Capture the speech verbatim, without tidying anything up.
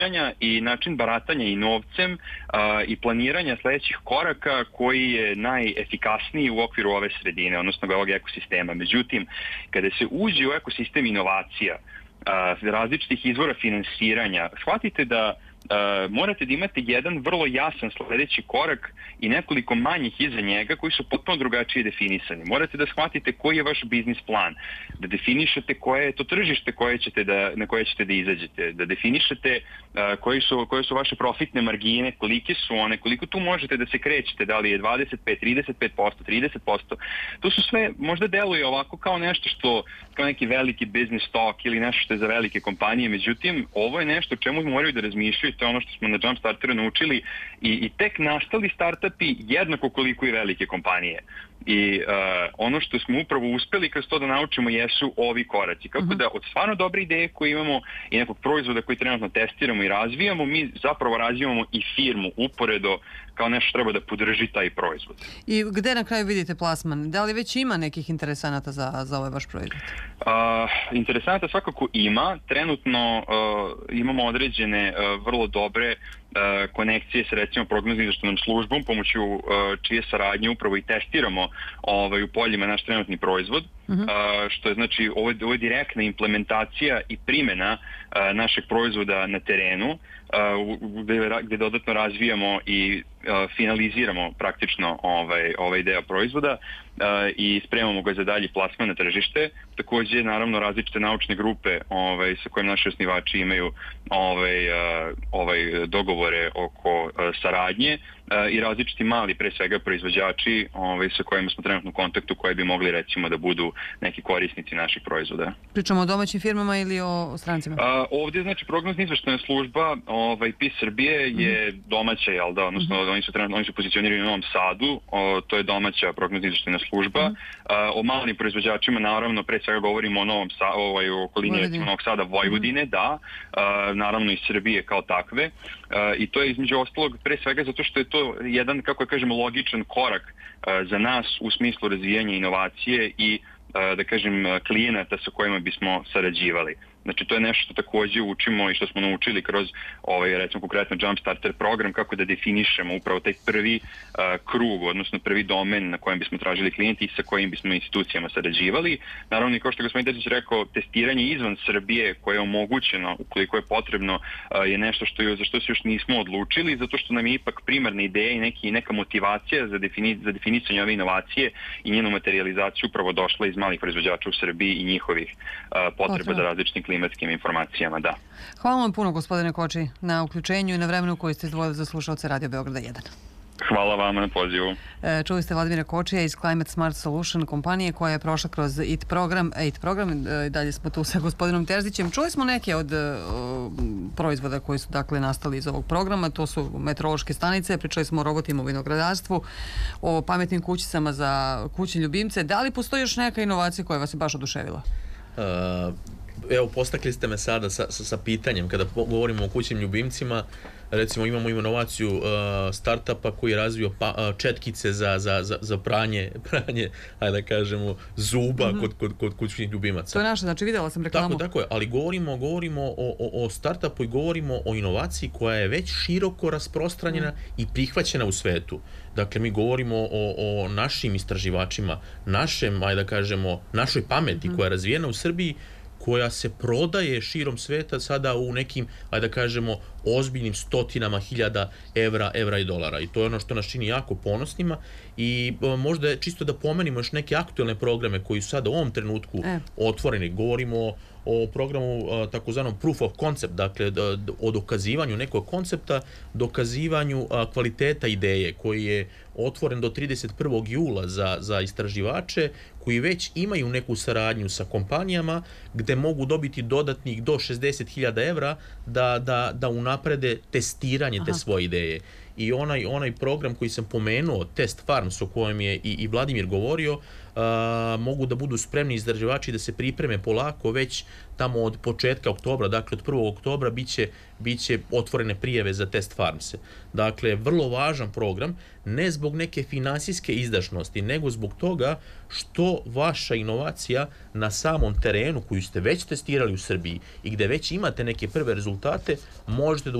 i način baratanja i novcem a, i planiranja sledećih koraka koji je najefikasniji u okviru ove sredine, odnosno ovog ekosistema. Međutim, kada se uđe u ekosistem inovacija, a, različitih izvora finansiranja, shvatite da Uh, morate da imate jedan vrlo jasan sledeći korak i nekoliko manjih iza njega koji su potpuno drugačije definisani. Morate da shvatite koji je vaš biznis plan, da definišete koje je to tržište koje ćete da, na koje ćete da izađete, da definišete uh, koji su, koje su vaše profitne margine, kolike su one, koliko tu možete da se krećete, da li je dvadeset pet, trideset pet posto, trideset posto. To su sve, možda deluje ovako kao nešto što, kao neki veliki biznis talk ili nešto što je za velike kompanije, međutim, ovo je nešto o čemu moraju da razmišljaju. To je ono što smo na Jumpstarteru naučili i, i tek nastali startupi jednako koliko i velike kompanije. I uh, ono što smo upravo uspeli kroz to da naučimo jesu ovi koraci. Kako uh-huh. da od stvarno dobre ideje koje imamo i nekog proizvoda koji trenutno testiramo i razvijamo, mi zapravo razvijamo i firmu uporedo kao nešto treba da podrži taj proizvod. I gde na kraju vidite plasman? Da li već ima nekih interesanata za, za ovaj vaš proizvod? Uh, interesanata svakako ima. Trenutno uh, imamo određene uh, vrlo dobre uh, konekcije sa recimo prognoznim izveštajnom službom, pomoću uh, čije saradnje upravo i testiramo ovaj, u poljima naš trenutni proizvod, uh-huh. uh, što je znači ovo je, ovo je direktna implementacija i primjena uh, našeg proizvoda na terenu, uh, gde, gde dodatno razvijamo i uh, finaliziramo praktično ovaj, ovaj deo proizvoda uh, i spremamo ga za dalji plasman na tržište. Takođe, naravno, različite naučne grupe ovaj, sa kojim naši osnivači imaju ovaj, uh, ovaj dogovore oko uh, saradnje uh, i različiti mali, pre svega, proizvođači ovaj, sa kojima smo trenutno u kontaktu, koji bi mogli, recimo, da budu neki korisnici naših proizvoda. Pričamo o domaćim firmama ili o strancima? Uh, ovdje, znači, prognozna izveštajna služba ovaj, P I S Srbije je mm-hmm. domaća, jel da, odnosno mm-hmm. oni su trenutno, oni su pozicionirani u Novom Sadu, o, to je domaća prognozna izveštajna služba. Mm-hmm. Uh, o malim proizvođačima, naravno, pre svega govorimo o Novom Sadu, ovaj, o okolini, recimo, Novog Sada, Vojvodine, mm-hmm. da, uh, naravno i Srbije kao takve. Uh, I to je između ostalog pre svega zato što je to jedan, kako kažemo, logičan korak uh, za nas u smislu razvijanja inovacije i da kažem, klijenata sa kojima bismo sarađivali. Znači, to je nešto što takođe učimo i što smo naučili kroz ovaj, recimo, konkretno Jumpstarter program, kako da definišemo upravo taj prvi uh, krug, odnosno prvi domen na kojem bismo tražili klijenti i sa kojim bismo institucijama sarađivali. Naravno, i kao što je gospodin Terzić rekao, testiranje izvan Srbije koje je omogućeno, ukoliko je potrebno, uh, je nešto što, za što se još nismo odlučili, zato što nam je ipak primarna ideja i neki, neka motivacija za, defini, za definicanje ove inovacije i njenu materializaciju upravo došla iz malih proizvođača u Srbiji i njihovih uh, potreba za različnim klimatskim informacijama, da. Hvala vam puno, gospodine Koči, na uključenju i na vremenu koji ste izdvojili za slušalce Radio Beograda jedan. Hvala vama na pozivu. E, čuli ste Vladimira Kočija iz Climate Smart Solution kompanije koja je prošla kroz E I T program. E I T program, e, dalje smo tu sa gospodinom Terzićem. Čuli smo neke od e, proizvoda koji su dakle nastali iz ovog programa. To su meteorološke stanice, pričali smo o robotima u vinogradarstvu, o pametnim kućicama za kućne ljubimce. Da li postoji još neka inovacija koja vas je baš oduševila? Uh... Evo, postakli ste me sada sa, sa, sa pitanjem. Kada govorimo o kućnim ljubimcima, recimo imamo inovaciju uh, startupa koji je razvio pa, uh, četkice za, za, za, za pranje, pranje, ajde da kažemo, zuba mm-hmm. kod, kod, kod kućnih ljubimaca. To je naše, znači vidjela sam reklamu. Tako, tako je, ali govorimo, govorimo o, o, o startupu i govorimo o inovaciji koja je već široko rasprostranjena mm. i prihvaćena u svetu. Dakle, mi govorimo o, o našim istraživačima, našem, ajde da kažemo, našoj pameti mm. koja je razvijena u Srbiji, koja se prodaje širom sveta sada u nekim, ajde da kažemo, ozbiljnim stotinama hiljada evra, evra i dolara. I to je ono što nas čini jako ponosnima i možda je čisto da pomenimo još neke aktuelne programe koji su sada u ovom trenutku e. otvoreni. Govorimo o, o programu takozvanom proof of concept, dakle o dokazivanju nekog koncepta, dokazivanju kvaliteta ideje koji je otvoren do trideset prvog jula za, za istraživače koji već imaju neku saradnju sa kompanijama gde mogu dobiti dodatnih do šezdeset hiljada evra da, da, da unaprede testiranje Aha. te svoje ideje. I onaj, onaj program koji sam pomenuo, Test Farms, o kojem je i, i Vladimir govorio, a, mogu da budu spremni istraživači da se pripreme polako već tamo od početka oktobra, dakle od prvog oktobra biće, biće otvorene prijave za test farmse. Dakle, vrlo važan program, ne zbog neke finansijske izdašnosti, nego zbog toga što vaša inovacija na samom terenu koju ste već testirali u Srbiji i gde već imate neke prve rezultate, možete da